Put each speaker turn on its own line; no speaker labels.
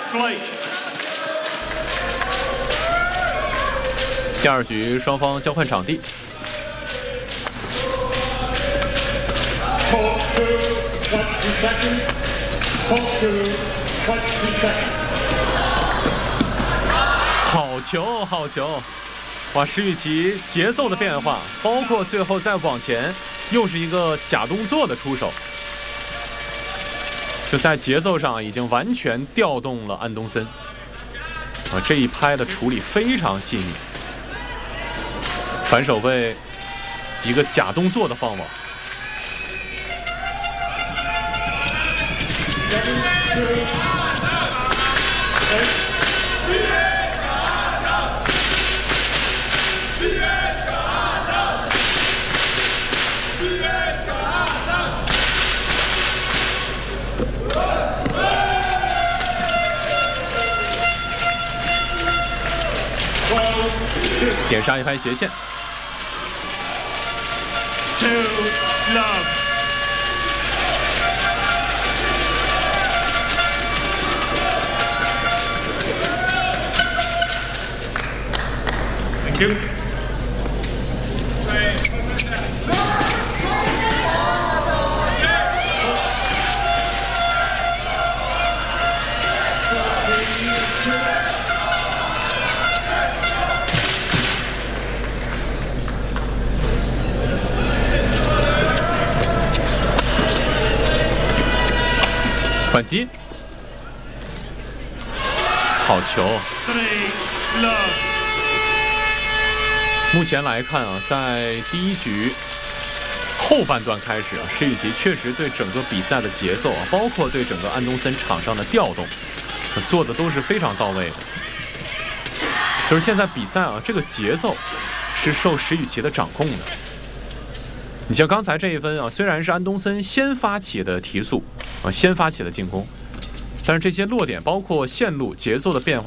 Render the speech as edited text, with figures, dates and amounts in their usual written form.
第二局双方交换场地。好球，好球！哇，石宇奇节奏的变化，包括最后再往前，又是一个假动作的出手，就在节奏上已经完全调动了安东森。啊，这一拍的处理非常细腻，反手被一个假动作的放网。点杀一拍斜线。
Thank you.
反击，好球！目前来看啊，在第一局后半段开始啊，石宇奇确实对整个比赛的节奏啊，包括对整个安东森场上的调动，做的都是非常到位的。就是现在比赛啊，这个节奏是受石宇奇的掌控的。你像刚才这一分啊，虽然是安东森先发起的提速啊，先发起的进攻，但是这些落点包括线路节奏的变化。